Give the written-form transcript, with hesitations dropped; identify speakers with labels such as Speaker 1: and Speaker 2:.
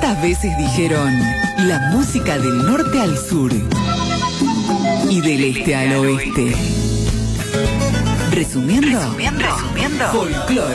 Speaker 1: ¿Cuántas veces dijeron la música del norte al sur y del este al oeste? Resumiendo, folclore.